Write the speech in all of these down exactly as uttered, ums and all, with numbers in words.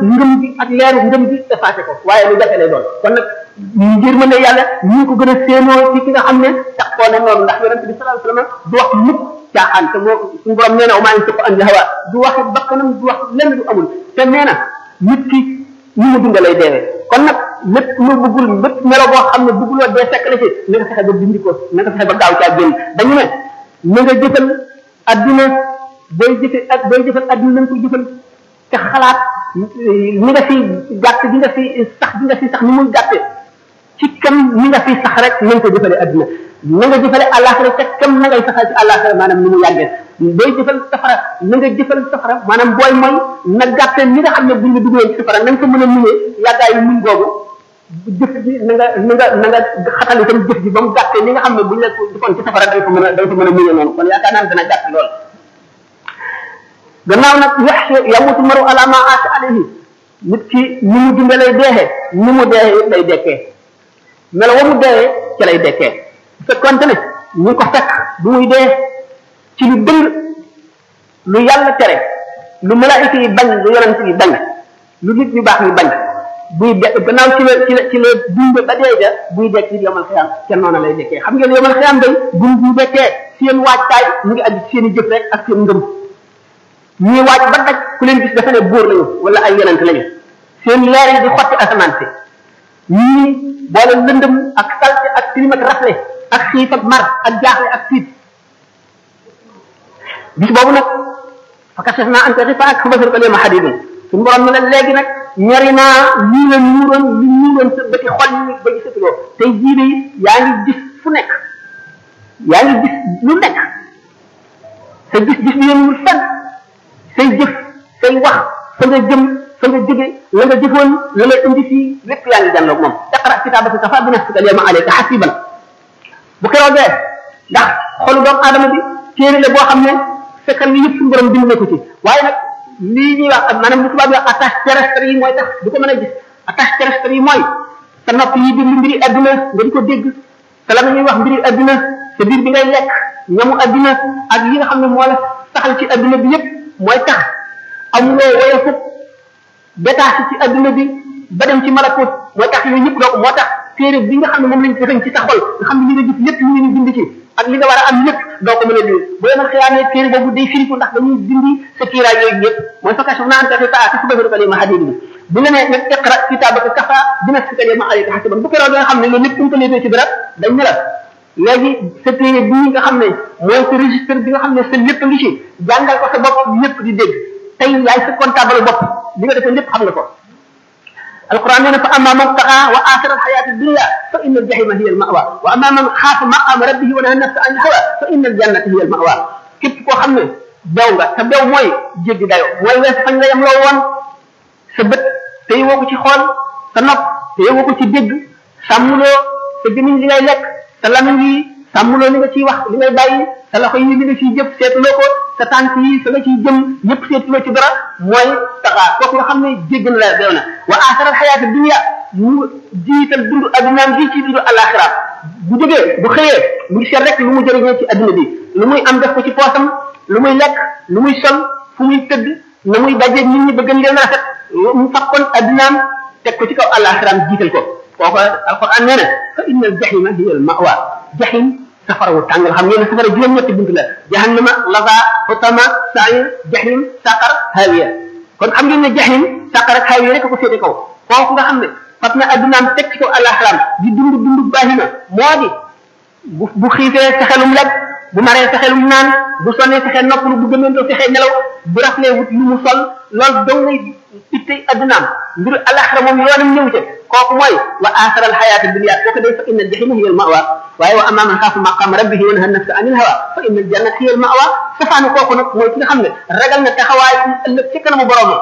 ngëm gi ak leeru ngëm gi effacé ko waaye lu jafe lay doon kon nag ngir mën ne yàlla ñu ngi ko gën a séenoo ci ki nga xam ne taxoo na noonu ndax yonente bi sallallahu alayhi wasallam du wax mukk caaxaan te moo suñu borom nee na maa ngi tëpp an hawa du wax bakkanam du wax lenn du amul te nee na nit ki ñu mu dunda lay deewee kon nag lépp lu bëggul lépp melo boo xam ne bëgguloo dee fekk na ci na nga fexe ba dindi ko na nga fexe ba gaaw caa génn dañu ne na nga jëfal adduna booy jëfe ak booy jëfal adduna na nga koy jëfal te xalaat ni nga fi gàtt bi nga fi sax bi nga fi sax ni muy gàtte ci kam ni nga fi sax rek na nga ko jëfale adduna na nga jëfale àllaaxira te kam na ngay saxal ci àllaaxira maanaam ni mu yàggee booy jëfal safara na nga jëfal safara maanaam booy mooy na gàtte ni nga xam ne buñ la duggee ci safara na nga ko mën a muñee yàggaayu muñ googu jëf ji na nga na nga na nga xatal itam jëf ji ba mu gàttee ni nga xam ne buñ la defoon ci safara da nga ko mën a da nga ko mën a muñee noonu kon yaakaar naa dana gàtt lool gannaaw nag yaxsha yamutu maru ala ma aata alayhi nit ki ni mu dunde lay deexee ni mu deexee lay dekkee melo wa mu deexee ci lay dekkee bu fekkoonte ne ñu ko fekk bu muy dee ci lu dëng lu yàlla tere lu malaayika yi bañ lu yonent yi bañ lu nit ñu baax ñu bañ buy de gannaaw ci la ci la ci la dund ba dee ja buy dekk ci yomal xiyam ca noonu lay dekkee xam ngeen yomal xiyam day buñ bu dekkee seen waajtaay mu ngi aju seen i jëf rek ak seen ngëm ñii waaj ba daj ku leen gis dafa ne buur lañu wala ay yonent lañu seen leer yi di xotti asamaan si ñii boole lëndëm ak salte ak tilim ak rafle ak xiif ak mar ak jaaxle ak tiit bis boobu nag fakashaf naa anta xifa ak xabasar ko leema xadidun suñu borom ne la léegi nag ñori naa lii la ñuuroon li ñuuroon sa bëti xol yi ba gisatuloo tey jii de yaa ngi gis fu nekk yaa ngi gis lu nekk sa gis gis bi yéenwul fenn say jëf say wax fa nga jëm fa nga jóge la nga jëfoon la lay indi fii lépp yaa ngi jànloog moom iqra kitaabaka kafaa bi nafsika al yawma alayka hasiban bu keroogee ndax xolu doomu aadama bi téere la boo xam ne fekkal ni yëpp suñu borom bind na ko ci waaye nag lii ñuy wax maanaam li tubaab yi wax attache terrestre yi mooy tax du ko mën a gis attache terrestre yi mooy sa nopp yi déglu mbiri adduna nga di ko dégg te la nga ñuy wax mbiri adduna sa biir bi ngay lekk ñamu adduna ak yi nga xam ne moo la saxal ci adduna bi yëpp mooy tax amuloo woyofu détaché ci adduna bi ba dem ci malakut mooy tax yooyu yëpp donc moo tax téere bi nga xam ne moom lañ defañ ci sa xol nga xam ne li nga gis lépp ñu ngi bind ci ak li nga war a am lépp doo ko mën a dindi bu yemal xiyaamee téere boobu day firiku ndax dañuy dindi sa kiiraay yooyu yëpp mooy fakashaf naa anta xifa ak xabasar ko leema xadidun bu nga ne nag iqra kitaabaka kafaa bi nafsika al yawma alayka hasiban bu keroog nga xam ne loolu lépp ñu ko leetee ci dara dañ ne la léegi sa téere bii nga xam ne mooy sa registre bi nga xam ne sa lépp ngi ci jàngal ko sa bopp lépp di dégg tey yaay sa comptable bopp li nga defee lépp xam nga ko alquran nee na fa amma man taqa wa athara alxayata dunya fa inna aljahima hiya almawa wa amma man xaafa maqama rabbihi wa naha nafsa an hawa fa inna aljannata hiya almawa képp koo xam ne bew nga te bew mooy jéggi dayo mooy wees fañ la yam loo woon sa bët te yowoo ko ci xool sa nopp te yowoo ko ci dégg sàmmuloo sa gémmiñ li ngay lekk sa lamiñ yi sàmmuloo li nga ciy wax li ngay bàyyi sa loxo yi li nga ciy jëf seetuloo ko sa tànk yi sa nga ciy jëm ñëpp seetuloo ci dara mooy taxaa kooku nga xam ne jégg na la deew na wa asaral xayaata dunya mu jiital dundu addunaam gi ci dundu alaxira bu jógee bu xëyee mu ngi seet rek lu mu jëriñoo ci adduna bi lu muy am def ko ci poosam lu muy lekk lu muy sol fu muy tëdd na muy dajeeg nit ñi bëggan leen rafet mu fakkoon addunaam teg ko ci kaw alaxiraam jiital ko kooku alquran nee na fa inna al jahima hiya al mawa jahim safara wu tàng xam ngeen ne safara juróom-ñetti bunt la jahannama laza hutama sa'ir jahim saqar hawiya kon xam ngeen ne jahim saqar ak hawiya rek ko féete kaw kooku nga xam ne fat na addunaam teg ci kaw alaxiraam di dund dund bahima moo di bu bu xiifee fexelum lekk bu maree fexelum naan bu sonnee fexe noppalu bu gëmmentoo fexe nelaw bu raflee wut lu mu sol loolu dong ngay ittey addunaam mbiru alaxira moom yoonam ñëw ca kooku mooy wa asaral xayaata dunya kooku day fa inna aljahima hiya almawa waaye wa amma man xaafa maqama rabbihi wa naha nafsa anil hawa fa inna aljannata hiya almawa safaanu kooku nag mooy ki nga xam ne ragal na taxawaay ëllëg ci kanamu boromam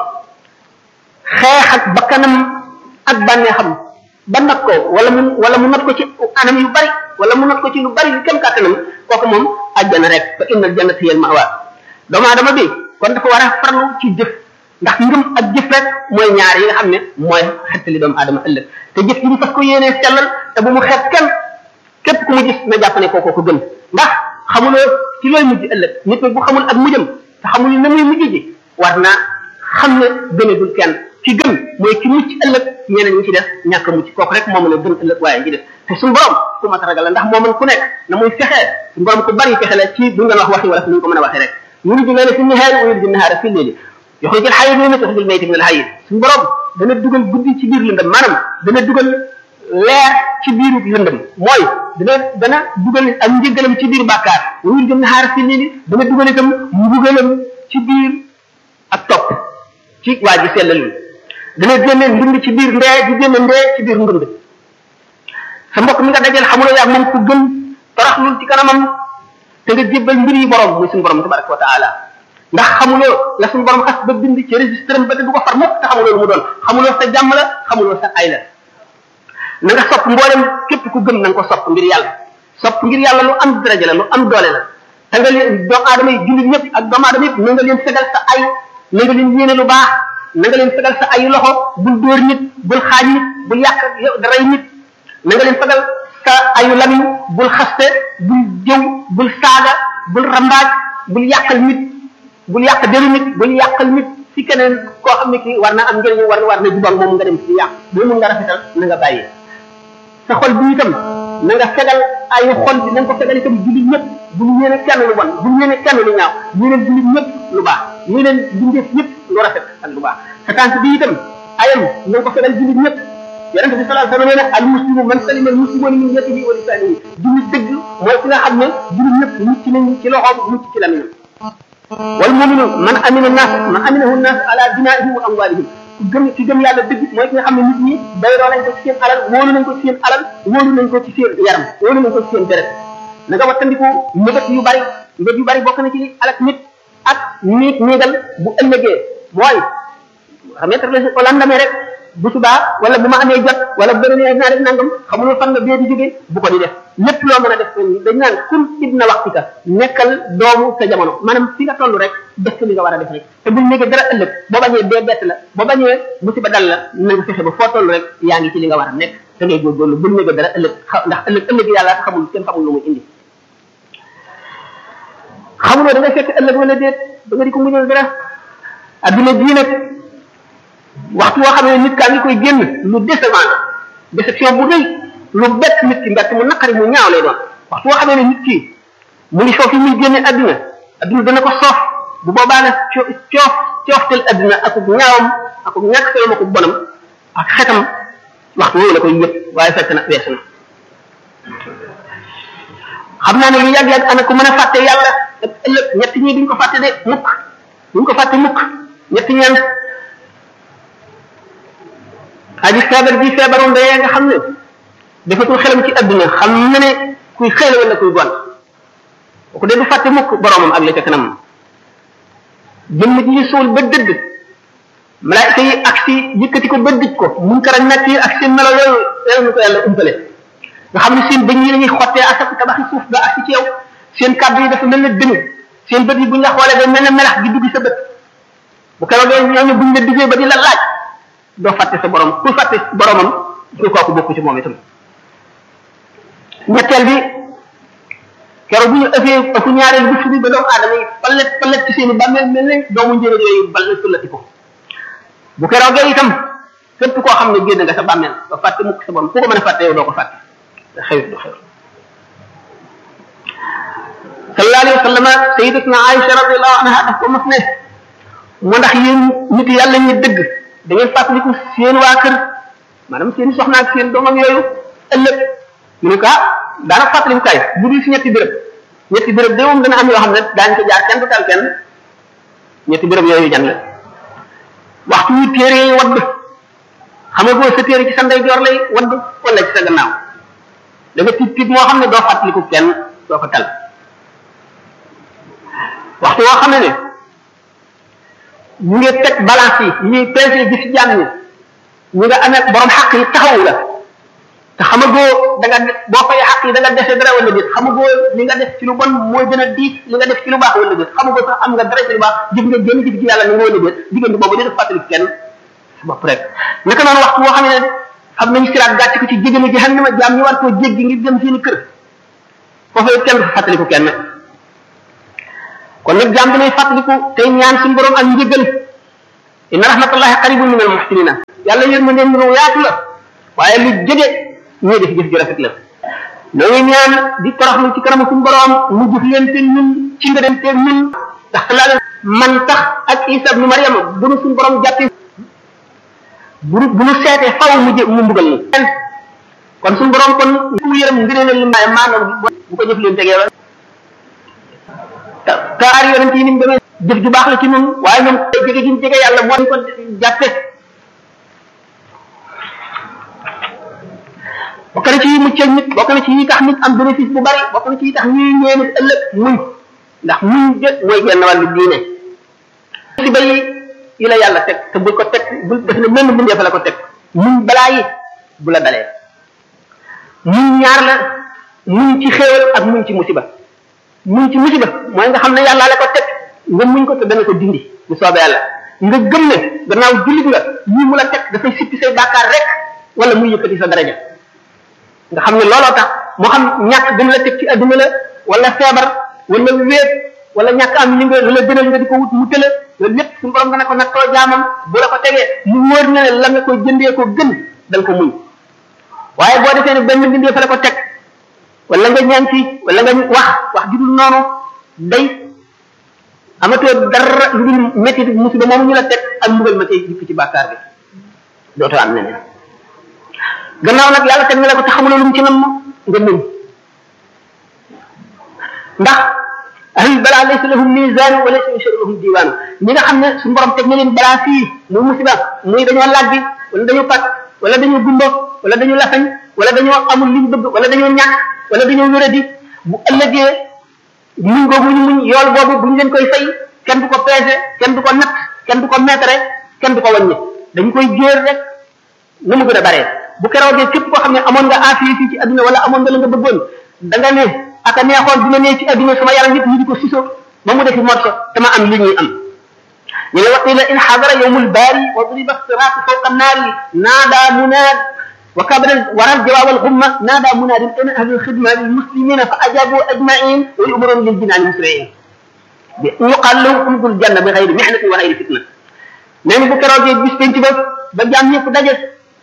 xeex ak bakkanam ak bànneexam ba not ko wala mu wala mu not ko ci anam yu bari wala mu not ko ci lu bari lu kem kàttanam kooku moom àjjana rek fa inna aljannata hiya almawa doomu aadama bi kon dafa war a farlu ci jëf ndax ngëm ak jëf rek mooy ñaar yi nga xam ne mooy xettali doomu aadama ëllëg te jëf yi ñu fas ko yéenee sellal te bu mu xeeb kenn képp ku mu gis na jàpp ne kookoo ko gën ndax xamuloo ci looy mujj ëllëg nit bu xamul ak mujjam te xamul na muy mujj ji war naa xam ne gënedul kenn ki gën mooy ki mucc ëllëg ñeneen ñi ci def ñàkk mucc kooku rek moo mën a gën ëllëg waaye ñi def te suñu borom ku mat a ragal la ndax moo mën ku nekk na muy fexee suñu borom ku bari fexe la ci bu nga wax waxi wala fi ñu ko mën a waxee rek ñu ngi jógee ne fi nihaari wa yulji nahaara fi léegi yoxrijul hayya min yoxrijul mayyita min al hayy suñu borom dana dugal guddi ci biir lëndëm maanaam dana dugal leer ci biiru lëndëm mooy dana dana dugal ak njëgalam ci biir bàkkaar wa yulji nahaara fi léegi dana dugal itam mbugalam ci biir ak topp ci waa ji sellal dana génne ndund ci biir ndee di génne ndee ci biir ndund sa mbokk mi nga dajal xamuloo yaa moom ku gën toroxlul ci kanamam te nga jébbal mbir yi borom muy suñu borom tabaraka wa taala ndax xamuloo la suñu borom xas ba bind ci registre ba te du ko far mukk te xamuloo lu mu doon xamuloo sa jàmm la xamuloo sa ay la na nga sopp mboolem képp ku gëm na nga ko sopp ngir yàlla sopp ngir yàlla lu am daraja la lu am doole la te nga leen doomu aadama yi jullit ñëpp ak doomu aadama yëpp na nga leen fegal sa ay na nga leen yéene lu baax na nga leen fegal sa ayu loxo bul dóor nit bul xaaj nit bul yàq rey nit na nga leen fegal sa ayu lamiñ bul xaste bul jëw bul saaga bul rambaaj bul yàqal nit bul yàq deru nit bul yàqal nit ci keneen koo xam ne kii war na am njëriñ war na war na jubal moom nga dem ci yàq boo mun nga rafetal na nga bàyyi sa xol bi itam na nga fegal ayu xol bi na nga ko fegal itam jullit ñëpp bul ñeene kenn lu bon bul ñeene kenn lu ñaaw ñeneen jullit ñëpp lu baax ñeneen bindeef ñëpp lu rafet ak lu baax sa tànk bi itam ayam na nga ko fegal jullit ñëpp yonente bi sallallahu alayhi wa sallam nee na al muslimu man salima al muslimuna min yadihi wa lisanihi jullit dëgg mooy ki nga xam ne jullit ñëpp mucc nañ ci loxoom mucc ci laminam wal muminu man amina nas man aminahu nas ala dinaihim wa amwalihim ku gëm ci gëm yàlla dëgg mooy ki nga xam ne nit ñi bayroo nañ ko ci seen alal wóolu nañ ko ci seen alal wóolu nañ ko ci seen yaram wóolu nañ ko ci seen deret na nga wattandiku mbëgët yu bari mbëgët yu bari bokk na ci alak nit ak niig niigal bu ëllëgee mooy remettre le au lendemain rek bu subaa wala bu ma amee jot wala bu beneen naa def nangam xamuloo fan nga bee di jógee bu ko di def lépp loo mën a def dañ naan kun ibna waxtika nekkal doomu sa jamono maanaam fi nga toll rek def li nga war a def rek te buñ nekkee dara ëllëg boo bañee dee bett la boo bañee musiba dal la na nga fexe ba foo toll rek yaa ngi ci li nga war a nekk da ngay góorgóorlu buñ nekkee dara ëllëg ndax ëllëg ëllëg yàlla xamul kenn xamul lu muy indi xamuloo da nga fekk ëllëg wala déet da nga di ko muñal dara adduna bii nag waxtu woo xam ne nit kaa ngi koy génn lu décevant la déception bu rëy lu bett nit ki mbett mu naqari mu ñaaw lay doon waxtu woo xam ne nit ki mu ngi foofu muy génne adduna adduna dana ko soof bu boobaa nag coof cooftel adduna akub ñaawam akub ñàkk solom akub bonam ak xetam waxtu woowu la koy yëpp waaye fekk na weesu na xam naa ne lu yàgg-yàgg ana ko mën a fàtte yàlla ak ëllëg ñett ñi duñ ko fàtte de mukk duñ ko fàtte mukk ñett ñaan aji feebar ji feebaroon dayee nga xam ne defatul xelam ci adduna xam na ne kuy xëyla wala kuy gon ko de du fàtte mukk boromam ak la ca kanam jëmm ji ñu suul ba dëdd malaayika yi ak si yëkkati ko ba dij ko munkar ak nakir ak seen melo yooyu yàlla ñu ko yàlla umpale nga xam ne seen bëñ yi lañuy xottee asak tabaxi suuf ba ak ci yow seen kàddu yi dafa mel ne dënu seen bët yi buñ la xoolee day mel ne melax di dugg sa bët bu keroogee ñooñu buñ la diggee ba di la laaj doo fàtte sa borom ku fàtte boromam ku kooku bokku ci moom itam ñetteel bi keroog bu ñu ëffee ëfu ñaareel bu bi ba doomu aadama yi palet palet ci seen i bàmmeel mel ne doomu njëriñ yooyu bal na sullati ko bu keroogee itam képp koo xam ne génn nga sa bàmmeel doo fàtte mukk sa borom ku ko mën a fàtte yow doo ko fàtte xewit du xew sallallahu alayhi wa sallam sayyidatuna Aïcha radiyallahu anha daf ko mas ne moo ndax yéen nit yàlla ñi dëgg da ngeen fàttaliku seen waa kër maanaam seen soxna ak seen doomam yooyu ëllëg mu ne ko ah daana fàttaliku kay bu dul si ñetti béréb ñetti béréb de moom dana am yoo xam ne daañu ko jaar kenn du tal kenn ñetti béréb yooyu jan la waxtu wu téere yi wadd xam nga boo sa téere ci sa ndeyjoor lay wadd wala ci sa gannaaw da nga tiit tiit moo xam ne doo fàttaliku kenn doo ko tal waxtu woo xam ne ne ñu ngi teg balance yi ñuy pesé gi ci jàmm ñi ñu nga amee borom xaq yi taxawu la te xamagoo da nga boo fay xaq yi da nga dese dara wala déet xamagoo li nga def ci lu bon mooy gën a diis li nga def ci lu baax wala déet xamagoo sax am nga dara ci lu baax jëf nga génn jëf ci yàlla ni nga wala déet diggante boobu dina fàttali kenn sa bopp rek naka noonu waxtu woo xam ne xam nañu siraat gàcc ko ci jégami jahannama jaam ñu war koo jéggi ngir dem seeni kër foofu kenn du fàttaliku kenn kon nag jaam bi lay fàttaliku tey ñaan suñu borom ak njëgal inna rahmatullahi qaribun min al muhsinina yàlla yërmande lu yaatu la waaye lu jege ñuy def jëf ju rafet la noo ngi ñaan di toroxlu ci kanamu suñu borom mu jëf leen te ñun ci nga dem te ñun tax la man tax ak Isa ibn Maryam bu nu suñu borom jàppee bu bu nu seetee faw mu jë mu mbugal ñu kon suñu borom kon mu yërëm ngëneel li may maanaam bu ko jëf leen tegee la taar yonent yi ni mu demee jëf ju baax la ci ñun waaye ñoom jege gi ñu jege yàlla moo ñu ko jàppe bokk na ci yi muccal nit bokk na ci yi tax nit am bénéfice bu bari bokk na ci yi tax ñuy ñëw nit ëllëg muñ ndax muñ de mooy genn wàllu diine si bay yi la yàlla teg te bul ko teg bul def ne menn bindee fa la ko teg muñ balaa yi bu la dalee muñ ñaar la muñ ci xéewal ak muñ ci musiba muñ ci musiba mooy nga xam ne yàlla la ko teg nga muñ ko te dana ko dindi bu soobee yàlla nga gëm ne gannaaw jullit nga lii mu la teg dafay sippi say bàkkaar rek wala muy yëkkati sa daraja nga xam ne looloo tax moo xam ñàkk gën la teg ci adduna la wala feebar wala wéet wala ñàkk am li nga la gënal nga di ko wut mu tëla loolu lépp suñu borom nga ne ko nattoo jaamam bu la ko tegee mu wóor na ne la nga koy jëndee ko gën da nga ko muñ waaye boo defee ne benn bindee fa la ko teg wala nga ñaan ci wala nga wax wax ju dul noonu day amatoo dara lu dul métti musiba moomu ñu la teg ak mbugal ma tey jikk ci bàkkaar bi dootoo am neneen gannaaw nag yàlla teg na la ko te xamuloo lu mu ci nam nga muñ ndax ahlul balaa laysa lahum mizaanu wa laysa yusharu lahum diwaanu ñi nga xam ne suñu borom teg na leen balaa fii muy musiba muy dañoo laggi wala dañoo pat wala dañoo gumba wala dañoo lafañ wala dañoo amul liñ bëgg wala dañoo ñàkk wala dañoo wéradi bu ëllëgee muñ googu ñu muñ yool boobu buñ leen koy fay kenn du ko peese kenn du ko natt kenn du ko meetare kenn du ko wàññi dañ koy jéer rek na mu gën a baree bu keroogee képp koo xam ne amoon nga affaire fii ci adduna wala amoon nga la nga bëggoon da nga ne aka neexoon bi ma nee ci adduna sama yaram yëpp ñu di ko siso ba mu defi morso dama am li ñuy am ñu ne waqila in xadara yawmul baari wa duriba siraatu fawqa naari naada munaad wa kabara waral jawaab al xumma naada munaadin ana ahlul xidma lil muslimina fa ajabu ajmain wa yumarun lil jinaani musriin bi yuqal lahum udxulul janna bi xayri mihnatin wa xayri fitna nee na bu keroogee bis penc ba ba jaam ñëpp daje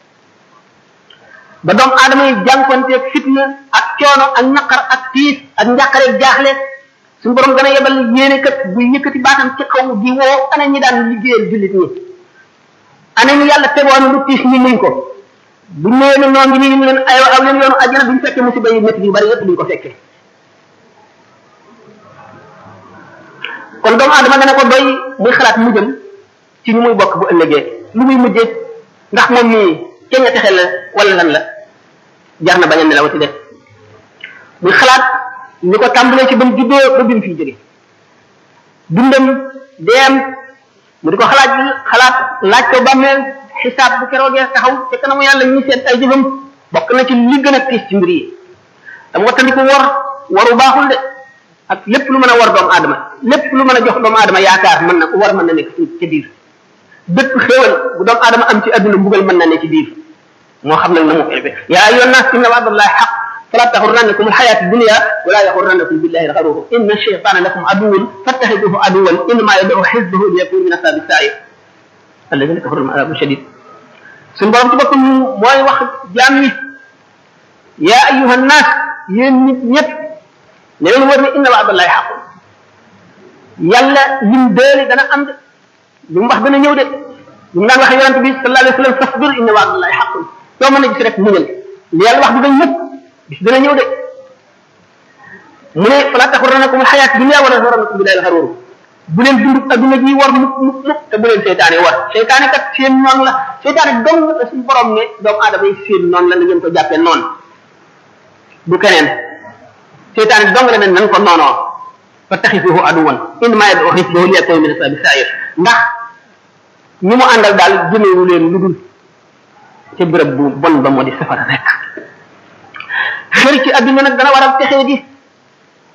ba doomu aadama yi jànkonteeg fitna ak coono ak naqar ak tiis ak njàqare jaaxle suñu borom gën a yebal yéene kat buy yëkkati baatam ci kaw di woo ana ñi daan liggéeyal jullit ñi ana ñu yàlla tegoon lu tiis ñu muñ ko bu ñëwee ne noonu ngi ñu leen aywa aw leen yoonu àjjana duñ fekkee musiba yu métti yu bari yëpp duñ ko fekkee kon doomu aadama dana ko doy muy xalaat mujjam ci ñu muy bokk bu ëllëgee lu muy mujjee ndax moom mii ca nga texe la wala lan la jar na bañ a nelawati de muy xalaat ñu ko tàmbalee ci ba mu juddoo ba bi mu fiy jóge dundam deem mu di ko xalaat xalaat laaj ko bàmmeel xisaab bu keroogee taxaw te kanamu yàlla ñuy seet ay jëfam bokk na ci li gën a tiis ci mbir yi dama wattandiku wor waru baaxul de ak lépp lu mën a war doomu aadama lépp lu mën a jox doomu aadama yaakaar mën na war mën na nekk ci biir bépp xéewal bu doomu aadama am ci adduna mbugal mën na ne ci biir moo xam nag na mu fexe yaa ayyuha nnaas inna wa'dallahi haqq fala taxurrannakum alxayaatu dunya wala yaxurrannakum billahi alxaruur inna shaytaana lakum aduwwun fattaxiduhu aduwwan innama yad'u xizbahu liyakunu min ashaabi sa'iir alladina kafaru lahum adabun shadid suñu borom ci boppam mooy wax jaam ñi yaa ayyuha nnaas yéen nit ñëpp ne leen war ne inna wa'dallahi haqq yàlla lim déeli dana am de li mu wax dana ñëw de li mu daan waxee yonent bi sallallahu alayhi wa sallam fasbir inna wa'dallahi haqqun soo mën a gis rek muñal li yàlla wax dinañ ñëpp bis dana ñëw de mu ne fala taxurrannakum alxayaatu dunya wala yaxurrannakum billahi alxaruur bu leen dund adduna ji war mukk mukk mukk te bu leen seytaane war seytaane kat seen noonu la seytaane dong la suñu borom ne doomu aadama yi seen noonu la na ngeen ko jàppee noonu du keneen seytaane dong la ne nan ko noonoo fattaxizuhu aduwwan innamaa yad'u xizbahu liyakunu min ashaabi sa'iir ndax ñi mu àndal daal jëmewu leen lu dul ca béréb bu bon ba moo di safara rek xër ci adduna nag dana waral texee di